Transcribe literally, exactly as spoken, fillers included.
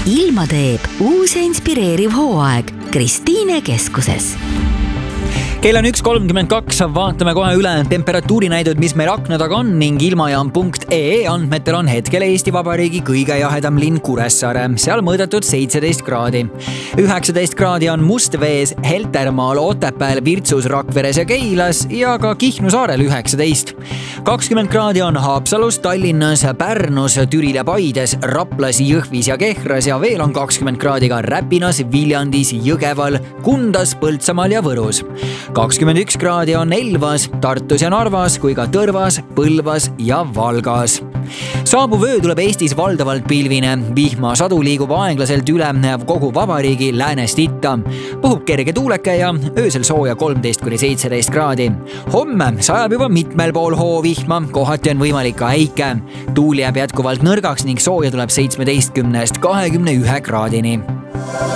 ilma teeb uus ja inspireeriv hooaeg Kristiine keskuses. Kell on üks kolmkümmend kaks, vaatame kohe üle temperatuurinäidud, mis meil akna taga on ning ilmajaam punkt ee andmetel on hetkel Eesti Vabariigi kõige jahedam linn Kuressaare, seal mõõdetud seitseteist kraadi. üheksateist kraadi on Mustvees, Heltermaal, Otepääl, Virtsus, Rakveres ja Keilas ja ka Kihnu saarel üheksateist. kakskümmend kraadi on Haapsalus, Tallinnas, Pärnus, Türil ja Paides, Raplas, Jõhvis ja Kehras ja veel on kakskümmend kraadi ka Räpinas, Viljandis, Jõgeval, Kundas, Põltsamaal ja Võrus. kakskümmend üks kraadi on Elvas, Tartus ja Narvas kui ka Tõrvas, Põlvas ja Valgas. Saabuv öö tuleb Eestis valdavalt pilvine. Vihmasadu liigub aeglaselt üle kogu vabariigi läänest itta. Puhub kerge tuuleke ja öösel sooja kolmteist kuni seitseteist kraadi. Homme sajab juba mitmel pool hoovihma, kohati on võimalik ka äike. Tuul jääb jätkuvalt nõrgaks ning sooja tuleb seitsmeteistkümnest kahekümne ühe kraadini.